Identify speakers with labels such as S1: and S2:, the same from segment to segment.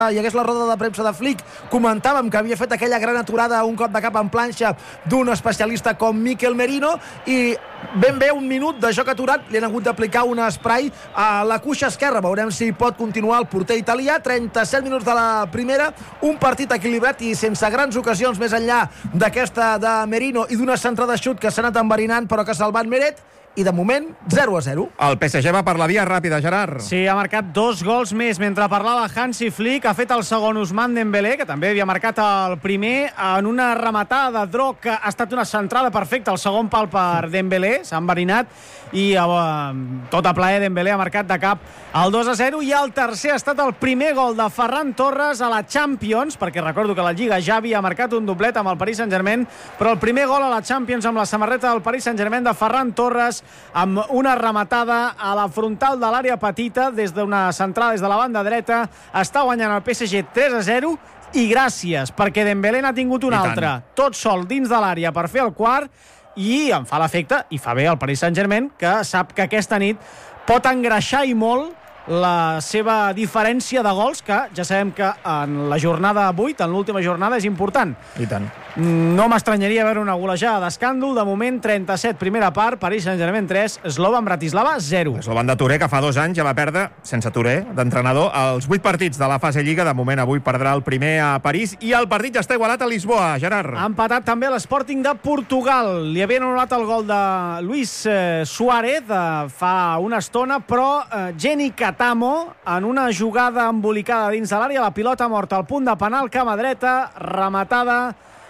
S1: hi hagués la roda de premsa de Flick, comentàvem que havia fet aquella gran aturada a un cop de cap en planxa d'un especialista com Mikel Merino, i ben bé un minut de joc aturat li han hagut d'aplicar un spray a la cuixa esquerra. Veurem si pot continuar el porter italià. 37 minuts de la primera, un partit equilibrat i sense grans ocasions més enllà d'aquesta de Merino i d'una centrada de xut que s'ha anat enverinant però que ha salvat Meret. I de moment 0-0.
S2: El PSG va per la via ràpida, Gerard.
S3: Sí, ha marcat 2 gols més. Mentre parlava Hansi Flick, ha fet el segon Ousmane Dembélé, que també havia marcat el primer en una rematada de Droc, que ha estat una centrada perfecta. El segon pal per Dembélé, s'ha enverinat, i tot a plaer Dembélé ha marcat de cap el 2-0, i el tercer ha estat el primer gol de Ferran Torres a la Champions, perquè recordo que la Lliga ja havia marcat un doblet amb el Paris Saint-Germain, però el primer gol a la Champions amb la samarreta del Paris Saint-Germain de Ferran Torres, amb una rematada a la frontal de l'àrea petita des d'una centrada des de la banda dreta. Està guanyant el PSG 3-0, i gràcies, perquè Dembélé n'ha tingut un altre tot sol dins de l'àrea per fer el quart, i em fa l'efecte, i fa bé el Paris Saint-Germain, que sap que aquesta nit pot engreixar i molt la seva diferència de gols, que ja sabem que en la jornada 8, en l'última jornada, és important.
S2: I tant.
S3: No m'estranyaria veure una golejada d'escàndol. De moment, 37, primera part, Paris Saint-Germain 3, Slovan Bratislava 0.
S2: Slovan de Touré, que fa 2 anys ja va perdre, sense Touré, d'entrenador, els 8 partits de la fase Lliga. De moment, avui perdrà el primer a París, i el partit ja està igualat a Lisboa, Gerard.
S3: Ha empatat també l'Sporting de Portugal. Li havien anul·lat el gol de Luis Suárez fa una estona, però Geni Catamo, en una jugada embolicada dins de l'àrea, la pilota morta al punt de penal, cama dreta, rematada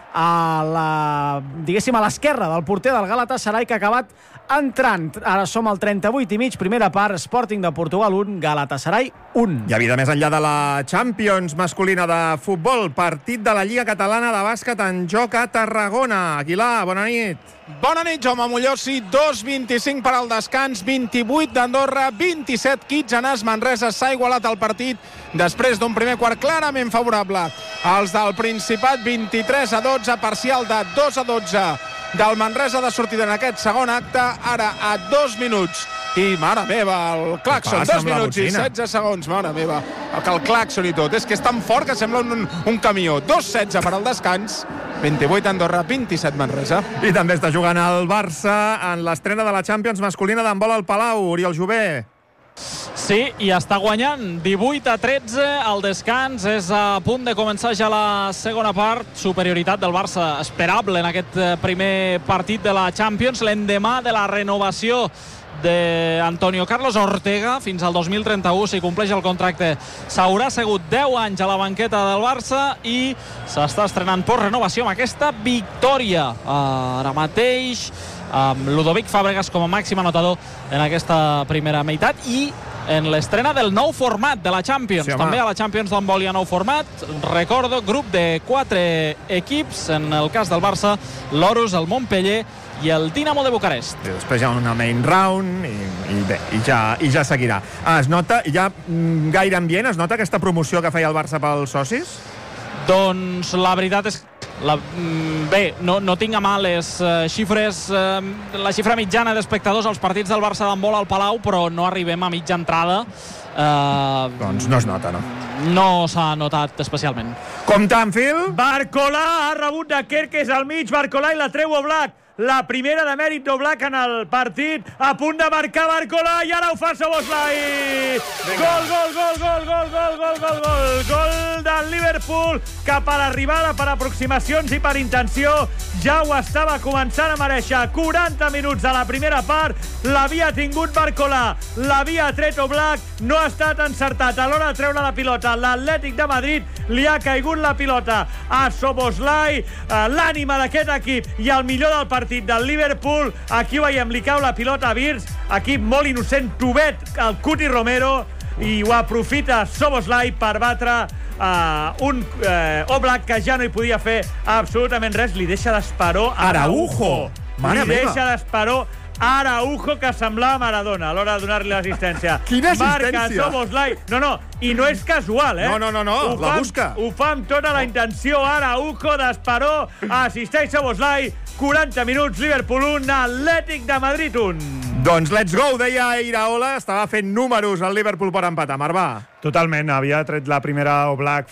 S3: a l'esquerra del porter del Galatasaray, que ha acabat entrant. Ara som al 38 i mig, primera part, Sporting de Portugal 1, Galatasaray 1.
S2: I a vida més enllà de la Champions masculina de futbol, partit de la Lliga Catalana de bàsquet en joc a Tarragona. Aguilar, bona nit.
S4: Bona nit, Jaume Mollossi. 2:25 per al descans, 28 d'Andorra, 27 Kitsanàs. Manresa s'ha igualat el partit després d'un primer quart clarament favorable als del Principat, 23-12, parcial de 2-12 del Manresa de sortida en aquest segon acte. Ara a 2 minuts i, mare meva, el claxon, 2 minuts i 16 segons, mare meva, el claxon i tot, és que és tan fort que sembla un camió. 2:16 per al descans, 28 Andorra, 27 Manresa.
S2: I també està jugant el Barça en l'estrena de la Champions masculina d'handbol al Palau. Oriol Jové.
S5: Sí, i està guanyant 18-13 al descans. És a punt de començar ja la segona part. Superioritat del Barça esperable en aquest primer partit de la Champions, l'endemà de la renovació d'Antonio Carlos Ortega fins al 2031, si compleix el contracte. S'haurà assegut 10 anys a la banqueta del Barça i s'està estrenant per renovació amb aquesta victòria ara mateix, amb Ludovic Fàbregas com a màxim anotador en aquesta primera meitat, i en l'estrena del nou format de la Champions. Sí, també a la Champions d'handbol hi ha nou format. Recordo, grup de 4 equips, en el cas del Barça, l'Horus, el Montpeller i el Dinamo de Bucarest.
S2: I després hi ha una main round i ja seguirà. Es nota, ja gaire ambient, es nota aquesta promoció que feia el Barça pels socis?
S5: Doncs la veritat és bé, no tinc a mà les xifres, la xifra mitjana d'espectadors als partits del Barça d'handbol al Palau, però no arribem a mitja entrada.
S2: Doncs no es nota, no?
S5: No s'ha notat especialment.
S2: Compte amb fil.
S3: Barcolà ha rebut de Kerkes al mig, Barcolà, i la treu Oblak. La primera de mèrit d'Oblak en el partit, a punt de marcar Barcolà, i ara ho fa Szoboszlai. Gol del Liverpool, que per arribada, per aproximacions i per intenció ja ho estava començant a mereixer. 40 minuts de la primera part, l'havia tingut Barcolà, l'havia tret Oblak, no ha estat encertat a l'hora de treure la pilota. L'Atlètic de Madrid li ha caigut la pilota a Szoboszlai, l'ànima d'aquest equip i el millor del partit del Liverpool. Aquí ho veiem, li cau la pilota a Virs, equip molt innocent, Tubet, el Cuti Romero, i ho aprofita Szoboszlai per batre un Oblak que ja no hi podia fer absolutament res. Li deixa d'esperó Araujo. Li deixa d'esperó Araujo, que semblava Maradona a l'hora de donar-li l'assistència.
S2: Quina assistència!
S3: Marca Szoboszlai. No, i no és casual, eh?
S2: No, la busca.
S3: Ho fa amb tota la intenció. Araujo d'esperó, assisteix Szoboszlai. 40 minuts, Liverpool 1, Atlètic de Madrid 1.
S2: Doncs let's go, deia Iraola. Estava fent números al Liverpool per empatar. Marvà.
S6: Totalment, havia tret la primera Oblak